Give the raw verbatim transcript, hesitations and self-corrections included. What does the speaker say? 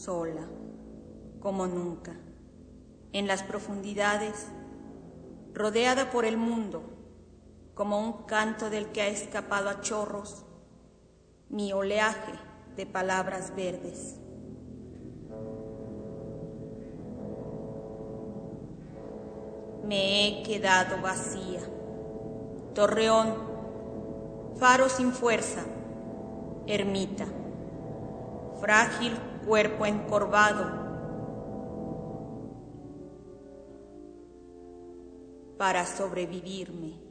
sola, como nunca, en las profundidades, rodeada por el mundo, como un canto del que ha escapado a chorros, mi oleaje de palabras verdes. Me he quedado vacía, torreón, faro sin fuerza, ermita, frágil cuerpo encorvado, para sobrevivirme.